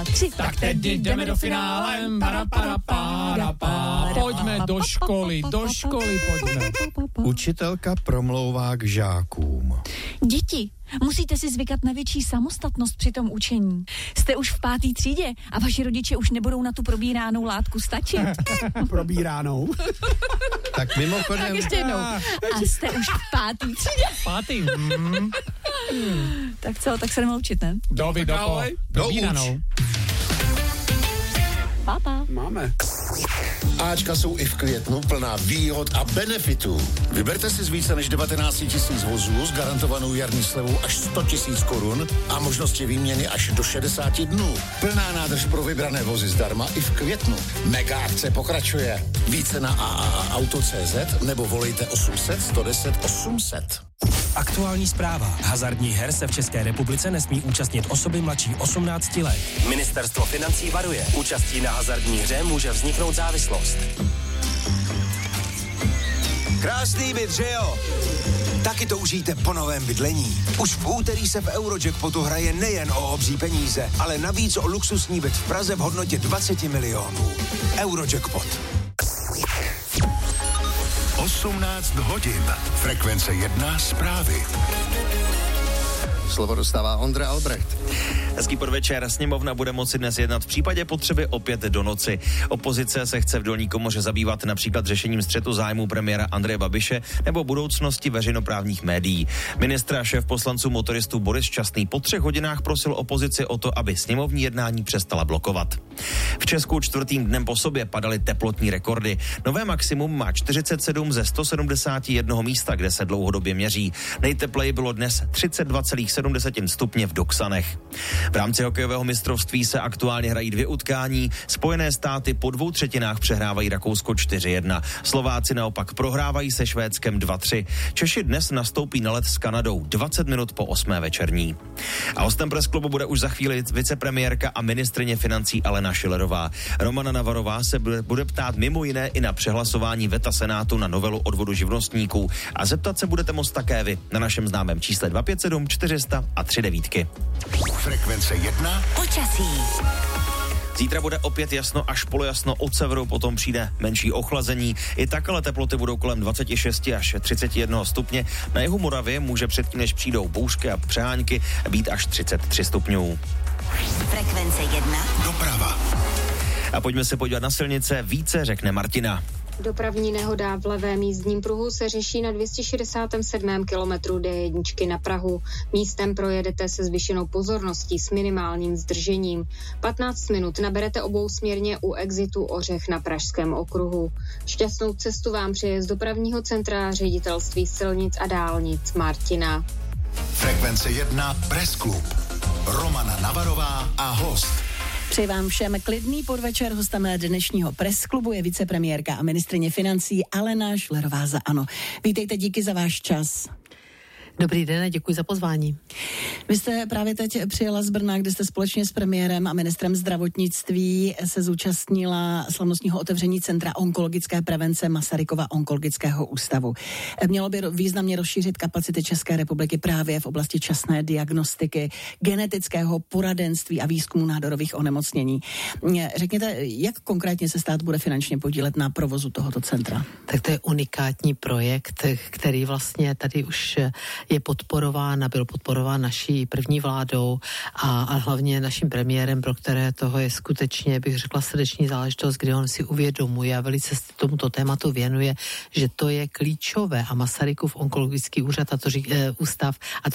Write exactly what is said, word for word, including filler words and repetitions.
dva, tři. Tak tedy jdeme do finále. Para, para, para, para. Pojďme do školy, do školy pojďme. Učitelka promlouvá k žákům. Děti, musíte si zvykat na větší samostatnost při tom učení. Jste už v pátý třídě a vaši rodiče už nebudou na tu probíránou látku stačit. Probíránou. Tak mimochodem... Tak ještě jednou. A jste už v pátý třídě. Pátý. Mm. Tak co, tak se jdeme učit, ne? Dovi, do toho. Probíranou. Papa. Máme. Ačka jsou i v květnu plná výhod a benefitů. Vyberte si z více než devatenáct tisíc vozů s garantovanou jarní slevou až sto tisíc korun a možnosti výměny až do šedesát dnů. Plná nádrž pro vybrané vozy zdarma i v květnu. Mega akce pokračuje. Více na a a a auto tečka cé zet nebo volejte osm set, sto deset, osm set. Aktuální zpráva. Hazardních her se v České republice nesmí účastnit osoby mladší osmnácti let. Ministerstvo financí varuje. Účastí na hazardní hře může vzniknout závislost. Krásný byt, že jo? Taky to užijte po novém bydlení. Už v úterý se v Eurojackpotu hraje nejen o obří peníze, ale navíc o luxusní byt v Praze v hodnotě dvacet milionů. Eurojackpot. osmnáct hodin. Frekvence jedna zprávy. Slovo dostává Ondra Albrecht. Hezký podvečer. Sněmovna bude moci dnes jednat v případě potřeby opět do noci. Opozice se chce v dolní komoře zabývat například řešením střetu zájmů premiéra Andreje Babiše nebo budoucnosti veřejnoprávních médií. Ministr a šéf poslanců motoristů Boris Častný po třech hodinách prosil opozici o to, aby sněmovní jednání přestala blokovat. V Česku čtvrtým dnem po sobě padaly teplotní rekordy. Nové maximum má čtyřicet sedm ze sto sedmdesát jedna místa, kde se dlouhodobě měří. Nejtepleji bylo dnes třicet dva celá sedm stupně v Doksanech. V rámci hokejového mistrovství se aktuálně hrají dvě utkání. Spojené státy po dvou třetinách přehrávají Rakousko čtyři jedna. Slováci naopak prohrávají se Švédskem dva tři. Češi dnes nastoupí na led s Kanadou dvacet minut po osmé večerní. A hostem Press Clubu bude už za chvíli vicepremiérka a ministryně financí Alena Schillerová. Romana Navarová se bude, bude ptát mimo jiné i na přehlasování veta Senátu na novelu odvodu živnostníků. A zeptat se budete moct také vy na našem známém čísle dva pět sedm čtyři sta a tři devítky. Frekvence jedna. Počasí. Zítra bude opět jasno až polojasno, od severu potom přijde menší ochlazení. I tak ale teploty budou kolem dvacet šest až třicet jedna stupně. Na jihu Moravy může předtím, než přijdou bouřky a přehánky, být až třicet tři stupňů. Frekvence jedna. Doprava. A pojďme se podívat na silnice, více řekne Martina. Dopravní nehoda v levém jízdním pruhu se řeší na dvě stě šedesát sedm kilometru D jedna na Prahu. Místem projedete se zvýšenou pozorností s minimálním zdržením. patnáct minut naberete obousměrně u exitu Ořech na Pražském okruhu. Šťastnou cestu vám přeje z dopravního centra Ředitelství silnic a dálnic Martina. Frekvence jedna Press Club. Romana Navarová a host. Přeji vám všem klidný podvečer. Hostem dnešního Press Clubu je vicepremiérka a ministryně financí Alena Schillerová za ANO. Vítejte, díky za váš čas. Dobrý den a děkuji za pozvání. Vy jste právě teď přijela z Brna, kde jste společně s premiérem a ministrem zdravotnictví se zúčastnila slavnostního otevření Centra onkologické prevence Masarykova onkologického ústavu. Mělo by významně rozšířit kapacity České republiky právě v oblasti časné diagnostiky, genetického poradenství a výzkumu nádorových onemocnění. Řekněte, jak konkrétně se stát bude finančně podílet na provozu tohoto centra? Tak to je unikátní projekt, který vlastně tady už je podporován a byl podporován naší první vládou a, a hlavně naším premiérem, pro které toho je skutečně, bych řekla, srdeční záležitost, kdy on si uvědomuje a velice tomuto tématu věnuje, že to je klíčové a Masarykův onkologický úřad a to řík, e, ústav a